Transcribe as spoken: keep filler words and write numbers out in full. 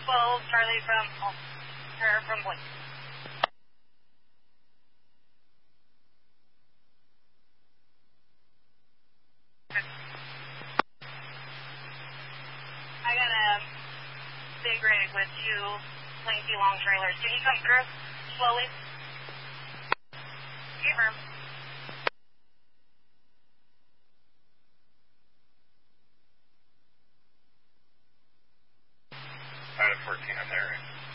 twelve, Charlie from, oh, her from Boise. I got a big rig with two lengthy long trailers. Can you come through slowly? Confirm. Out of fourteen, I'm there.